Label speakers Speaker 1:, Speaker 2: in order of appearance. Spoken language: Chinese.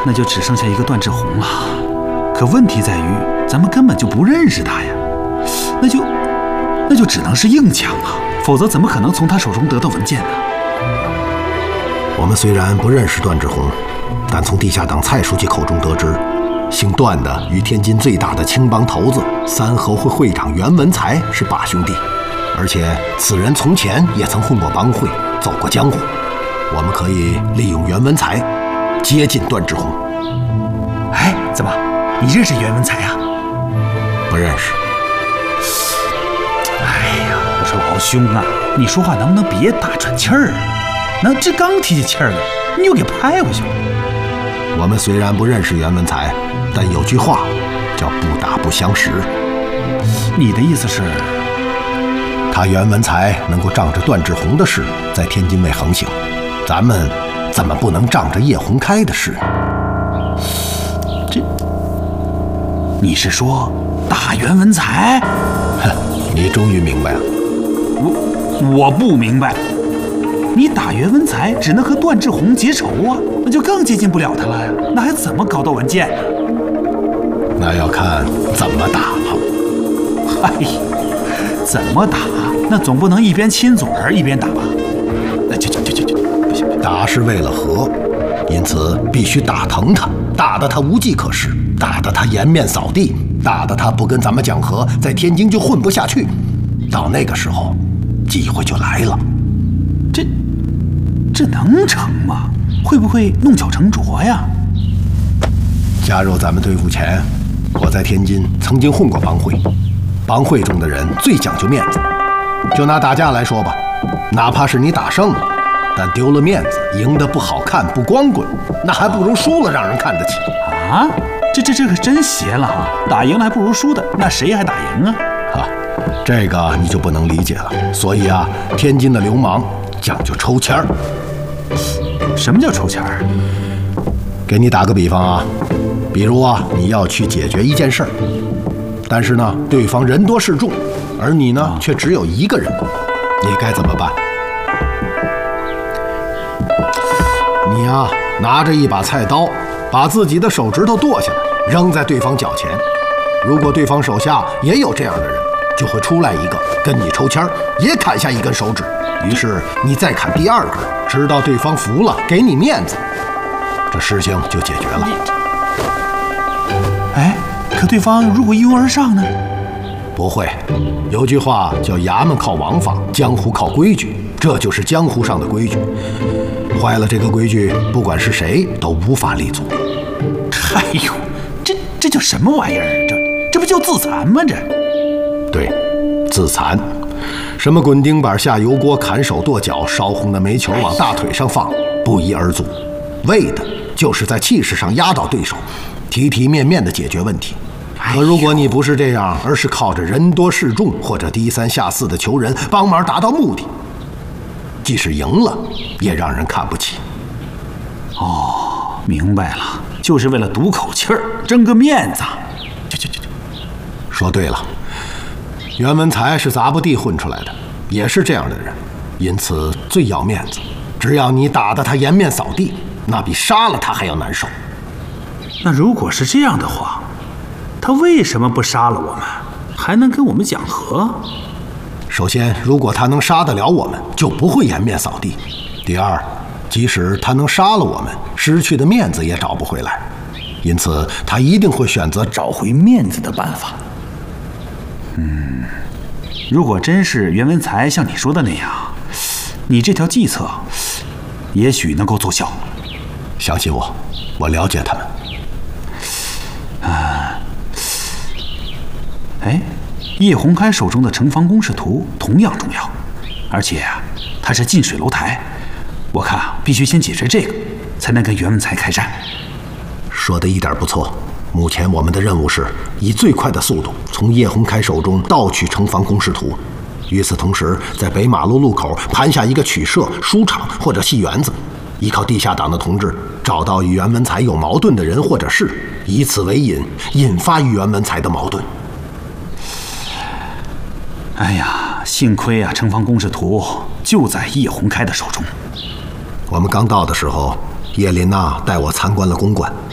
Speaker 1: 那就只剩下一个段志宏了。可问题在于，咱们根本就不认识他呀，那就只能是硬抢啊，否则怎么可能从他手中得到文件呢？
Speaker 2: 我们虽然不认识段志宏，但从地下党蔡书记口中得知，姓段的与天津最大的青帮头子三合会会长袁文才是把兄弟，而且此人从前也曾混过帮会，走过江湖。我们可以利用袁文才接近段志宏。
Speaker 1: 哎，怎么，你认识袁文才啊？
Speaker 2: 不认识。
Speaker 1: 哎呀，我说老兄啊，你说话能不能别打喘气儿啊？这刚提起气儿来，你又给拍回去了。
Speaker 2: 我们虽然不认识袁文才，但有句话叫不打不相识。
Speaker 1: 你的意思是，
Speaker 2: 他袁文才能够仗着段志宏的事在天津卫横行，咱们怎么不能仗着叶洪开的事？
Speaker 1: 你是说打袁文才？
Speaker 2: 哼，你终于明白了。
Speaker 1: 我不明白。你打袁文才只能和段志宏结仇啊，那就更接近不了他了呀，那还怎么搞到文件？
Speaker 2: 那要看怎么打了。
Speaker 1: 哎呀，怎么打？那总不能一边亲嘴儿一边打吧？那就不行，
Speaker 2: 打是为了和，因此必须打疼他，打得他无计可施，打得他颜面扫地，打得他不跟咱们讲和，在天津就混不下去。到那个时候，机会就来了。
Speaker 1: 这能成吗？会不会弄巧成拙呀？
Speaker 2: 加入咱们队伍前，我在天津曾经混过帮会，帮会中的人最讲究面子。就拿打架来说吧，哪怕是你打胜了，但丢了面子，赢得不好看不光棍，那还不如输了让人看得起
Speaker 1: 啊！这可真邪了啊！打赢了还不如输的，那谁还打赢啊？
Speaker 2: 这个你就不能理解了。所以啊，天津的流氓讲究抽签儿。
Speaker 1: 什么叫抽签儿？
Speaker 2: 给你打个比方啊，比如啊，你要去解决一件事儿，但是呢，对方人多势众，而你呢却只有一个人，你该怎么办？你啊，拿着一把菜刀，把自己的手指头剁下来，扔在对方脚前。如果对方手下也有这样的人，就会出来一个跟你抽签儿，也砍下一根手指。于是你再砍第二根，直到对方服了，给你面子，这事情就解决了。
Speaker 1: 哎，可对方如果一拥而上呢？
Speaker 2: 不会，有句话叫衙门靠王法，江湖靠规矩，这就是江湖上的规矩。坏了这个规矩，不管是谁都无法立足。
Speaker 1: 哎呦，这叫什么玩意儿？这不叫自残吗？
Speaker 2: 对，自残。什么滚钉板下油锅，砍手剁脚，烧红的煤球往大腿上放，不一而足，为的就是在气势上压倒对手，体体面面地解决问题。可如果你不是这样，而是靠着人多势众或者低三下四的求人帮忙达到目的，即使赢了，也让人看不起。
Speaker 1: 哦，明白了，就是为了赌口气儿，争个面子。
Speaker 2: 说对了。袁文才是杂布地混出来的，也是这样的人，因此最要面子。只要你打得他颜面扫地，那比杀了他还要难受。
Speaker 1: 那如果是这样的话，他为什么不杀了我们，还能跟我们讲和？
Speaker 2: 首先，如果他能杀得了我们，就不会颜面扫地。第二，即使他能杀了我们，失去的面子也找不回来，因此他一定会选择找回面子的办法。
Speaker 1: 如果真是袁文才像你说的那样，你这条计策也许能够奏效。
Speaker 2: 相信我，我了解他们。
Speaker 1: 叶洪开手中的城防工事图同样重要，而且它是近水楼台，我看必须先解决这个，才能跟袁文才开战。
Speaker 2: 说的一点不错。目前我们的任务是以最快的速度从叶洪开手中盗取城防工事图，与此同时，在北马路路口盘下一个曲社、书场或者戏园子，依靠地下党的同志找到与袁文才有矛盾的人或者事，以此为引，引发与袁文才的矛盾。
Speaker 1: 哎呀，幸亏啊，城防工事图就在叶洪开的手中。
Speaker 2: 我们刚到的时候，叶琳娜带我参观了公馆，